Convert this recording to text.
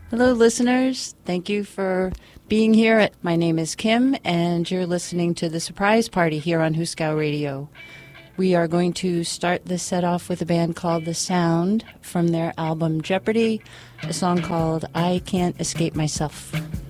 Hello, listeners. Thank you for being here. My name is Kim, and you're listening to The Surprise Party here on Huskow Radio. We are going to start this set off with a band called The Sound from their album Jeopardy, a song called I Can't Escape Myself.